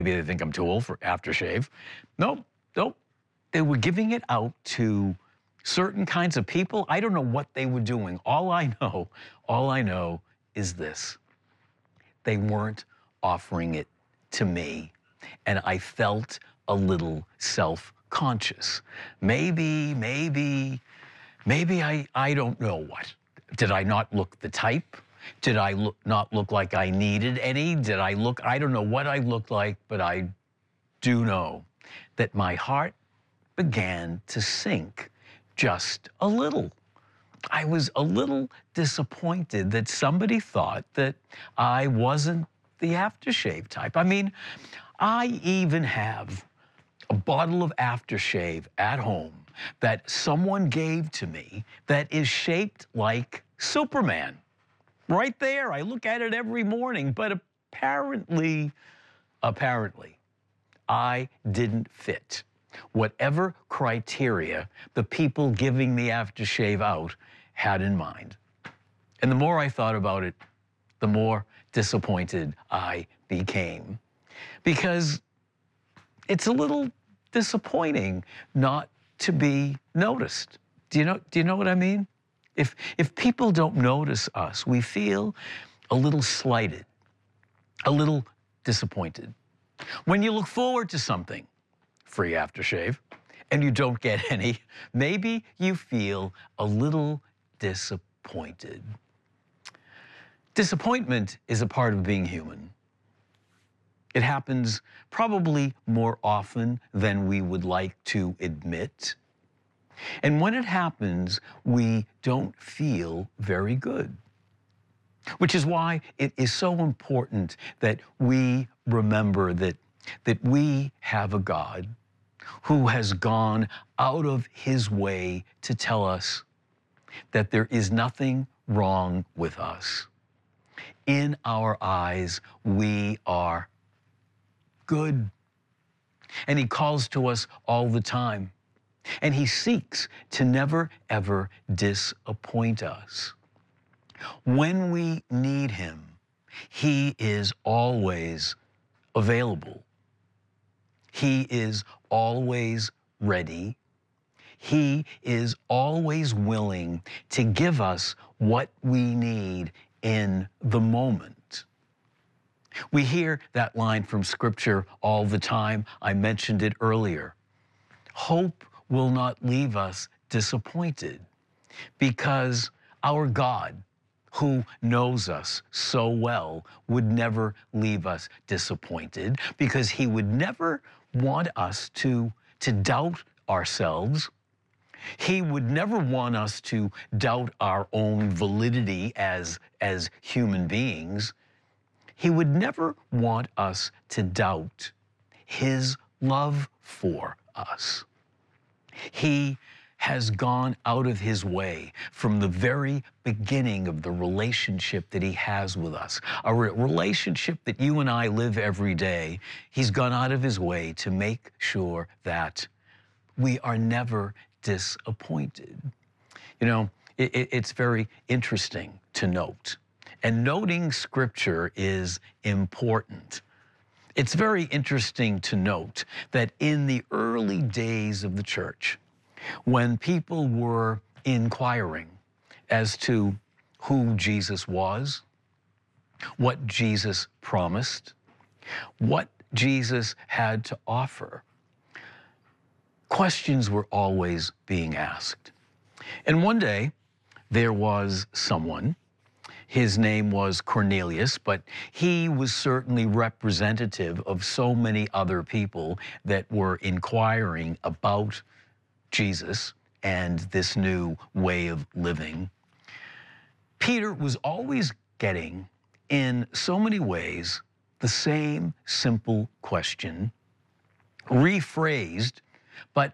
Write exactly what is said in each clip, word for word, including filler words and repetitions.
Maybe they think I'm too old for aftershave. Nope, nope. They were giving it out to certain kinds of people. I don't know what they were doing. All I know, all I know is this. They weren't offering it to me, and I felt a little self-conscious. Maybe, maybe, maybe I, I don't know what. Did I not look the type? Did I look, not look like I needed any? Did I look, I don't know what I looked like, but I do know that my heart began to sink just a little. I was a little disappointed that somebody thought that I wasn't the aftershave type. I mean, I even have a bottle of aftershave at home that someone gave to me that is shaped like Superman. Right there, I look at it every morning, but apparently, apparently, I didn't fit whatever criteria the people giving the aftershave out had in mind. And the more I thought about it, the more disappointed I became. Because it's a little disappointing not to be noticed. Do you know, do you know what I mean? If, if people don't notice us, we feel a little slighted, a little disappointed. When you look forward to something, free aftershave, and you don't get any, maybe you feel a little disappointed. Disappointment is a part of being human. It happens probably more often than we would like to admit. And when it happens, we don't feel very good. Which is why it is so important that we remember that, that we have a God who has gone out of his way to tell us that there is nothing wrong with us. In our eyes, we are good. And he calls to us all the time. And he seeks to never, ever disappoint us. When we need him, he is always available. He is always ready. He is always willing to give us what we need in the moment. We hear that line from Scripture all the time. I mentioned it earlier. Hope will not leave us disappointed, because our God, who knows us so well, would never leave us disappointed, because he would never want us to, to doubt ourselves. He would never want us to doubt our own validity as, as human beings. He would never want us to doubt his love for us. He has gone out of his way from the very beginning of the relationship that he has with us, a re relationship that you and I live every day. He's gone out of his way to make sure that we are never disappointed. You know, it, it, it's very interesting to note, and noting Scripture is important. It's very interesting to note that in the early days of the church, when people were inquiring as to who Jesus was, what Jesus promised, what Jesus had to offer, questions were always being asked. And one day, there was someone. His name was Cornelius, but he was certainly representative of so many other people that were inquiring about Jesus and this new way of living. Peter was always getting, in so many ways, the same simple question, rephrased, but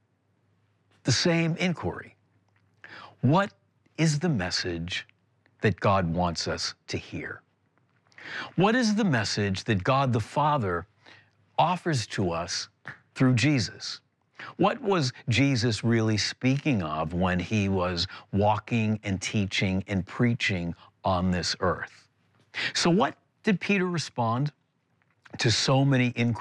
the same inquiry. What is the message that God wants us to hear? What is the message that God the Father offers to us through Jesus? What was Jesus really speaking of when he was walking and teaching and preaching on this earth? So what did Peter respond? to so many incredible